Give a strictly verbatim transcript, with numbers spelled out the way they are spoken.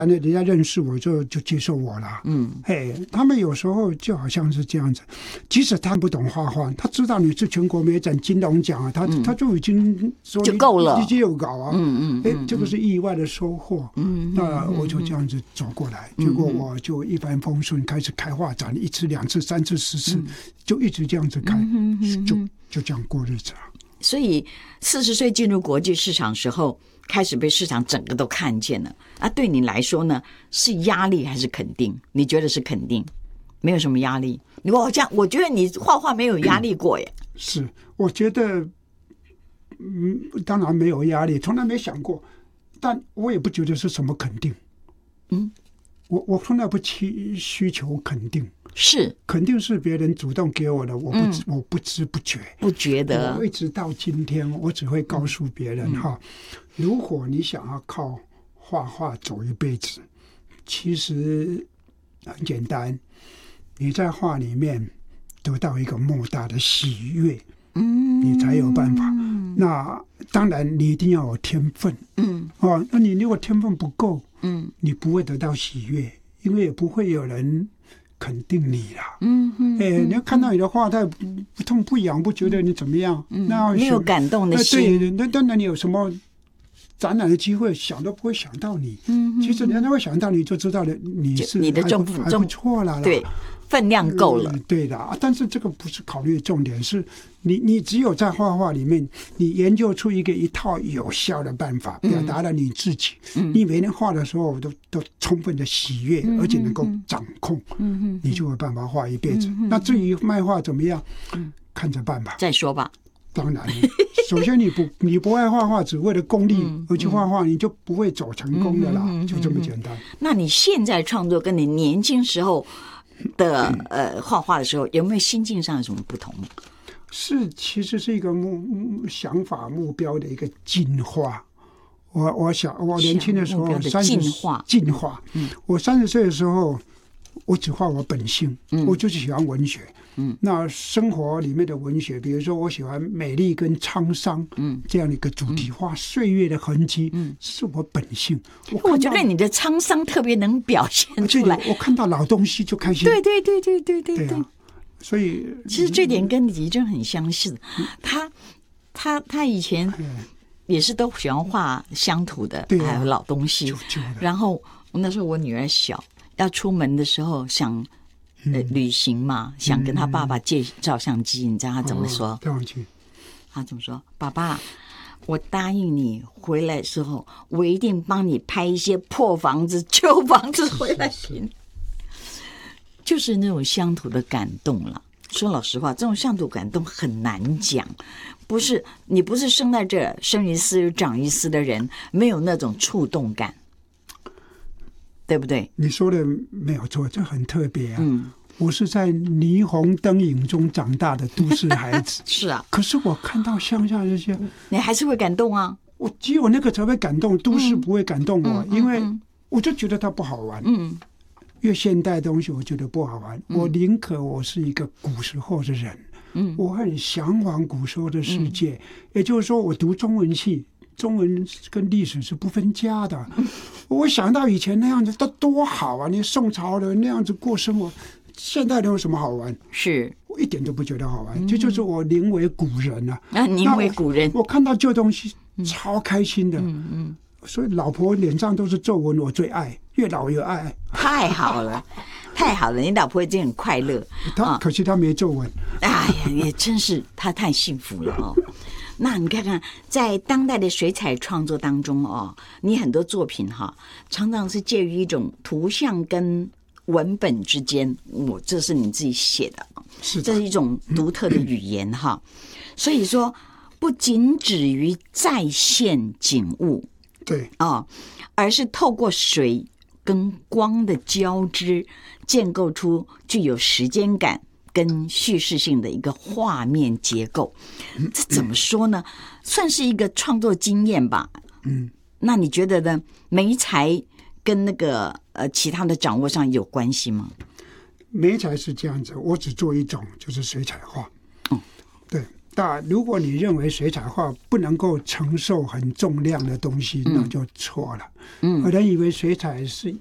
那人家认识我就就接受我了。嗯，嘿，他们有时候就好像是这样子，即使他不懂画画，他知道你是全国美展金龙奖啊，他、嗯、他就已经说就够了， 已经有稿啊。 嗯嗯， 哎，这个是意外的收获。嗯，那我就这样子走过来，嗯、结果我就一帆风顺，开始开画展，一次、两次、三次、十次，嗯、就一直这样子开，嗯、就就这样过日子了。 所以四十岁进入国际市场时候，开始被市场整个都看见了啊！对你来说呢，是压力还是肯定？你觉得是肯定，没有什么压力。我这样，我觉得你画画没有压力过耶。 是，我觉得，嗯，当然没有压力，从来没想过，但我也不觉得是什么肯定。嗯，我我从来不需需求肯定。 是， 肯定是别人主动给我的，我不、嗯、我不知不觉， 不觉得。 我一直到今天，我只会告诉别人、嗯、哈，如果你想要靠画画走一辈子，其实很简单，你在画里面得到一个莫大的喜悦，嗯，你才有办法。那当然，你一定要有天分，嗯，哦，那你如果天分不够，嗯，你不会得到喜悦，因为也不会有人肯定你啦，嗯嗯，哎、欸，你要看到你的画，他不痛不痒，不觉得你怎么样， 嗯、那没有感动的心。 对，那当然你有什么展览的机会，想都不会想到你。嗯，其实人家会想到你，就知道了你是你的重还不错了啦， 对，分量够了。 嗯、对的，但是这个不是考虑的重点，是你你只有在画画里面，你研究出一个一套有效的办法，表达了你自己。嗯，你每天画的时候都都充分的喜悦，嗯、而且能够掌控，嗯、你就有办法画一辈子。嗯、那至于卖画怎么样，嗯、看着办吧， 再说吧。 当然，首先你不你不爱画画，只为了功利而去画画，你就不会走成功的啦，嗯、就这么简单。 那你现在创作跟你年轻时候的呃画画的时候，有没有心境上有什么不同？ 是，其实是一个目想法目标的一个进化。我我想我年轻的时候三十进化进化，嗯，我三十岁的时候，我只画我本性，嗯、我就是喜欢文学。嗯，那生活里面的文学，比如说我喜欢美丽跟沧桑，嗯，这样的一个主题画岁月的痕迹，嗯，是我本性。 我, 我觉得你的沧桑特别能表现出来。 我看到老东西就开心。 对对对对对对对, 对、啊。所以其实这点跟李真很相似。嗯、他他他以前也是都喜欢画乡土的， 对啊、 还有老东西。然后那时候我女儿小，要出门的时候想。呃，旅行嘛，想跟他爸爸借照相机，嗯、你知道他怎么说？ 哦、 他怎么说？爸爸，我答应你回来的时候，我一定帮你拍一些破房子、旧房子回来。 是是是就是那种乡土的感动了。说老实话，这种乡土感动很难讲，不是你不是生在这生于斯长于斯的人，没有那种触动感。对不对？ 你说的没有错，这很特别啊。嗯，我是在霓虹灯影中长大的都市孩子。 是啊， 可是我看到乡下这些， 你还是会感动啊。 我只有那个才会感动，都市不会感动我，嗯、因为我就觉得它不好玩。嗯，越现代的东西我觉得不好玩。嗯、我宁可我是一个古时候的人。嗯，我很向往古时候的世界。嗯、也就是说，我读中文系。中文跟历史是不分家的。我想到以前那样子，都多好啊！你宋朝人那样子过生活，现代人有什么好玩？ 是我一点都不觉得好玩。嗯、这就是我宁为古人啊！ 啊，宁为古人。 我, 我看到旧东西超开心的。嗯嗯。所以老婆脸上都是皱纹，我最爱，越老越爱。 太好了，太好了！你老婆已经很快乐。 她可惜她没皱纹。 哎呀，也真是她太幸福了哦。那你看看，在当代的水彩创作当中哦，你很多作品哈，常常是介于一种图像跟文本之间。我这是你自己写的， 是的， 这是一种独特的语言哈。所以说，不仅止于再现景物， 对啊，而是透过水跟光的交织，建构出具有时间感跟叙事性的一个画面结构。这怎么说呢？算是一个创作经验吧。嗯，那你觉得呢？媒材跟那个呃其他的掌握上有关系吗？ 媒材是这样子，我只做一种，就是水彩画。嗯，对， 大，如果你认为水彩画不能够承受很重量的东西， 嗯那就错了。 嗯有人以为水彩是